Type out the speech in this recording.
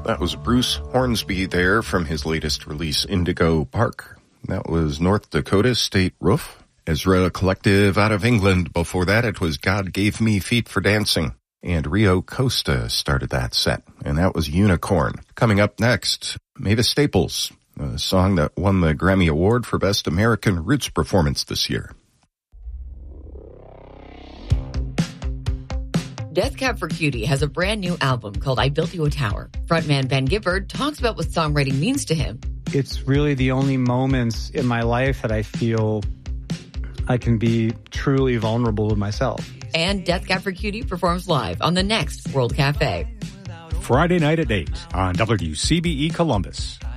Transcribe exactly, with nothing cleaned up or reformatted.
That was Bruce Hornsby there from his latest release, Indigo Park. That was North Dakota State Roof. Ezra Collective out of England. Before that, it was God Gave Me Feet for Dancing. And Rio Costa started that set. And that was Unicorn. Coming up next, Mavis Staples, a song that won the Grammy Award for Best American Roots Performance this year. Death Cab for Cutie has a brand new album called I Built You a Tower. Frontman Ben Gibbard talks about what songwriting means to him. It's really the only moments in my life that I feel I can be truly vulnerable with myself. And Death Cab for Cutie performs live on the next World Cafe. Friday night at eight on W C B E Columbus.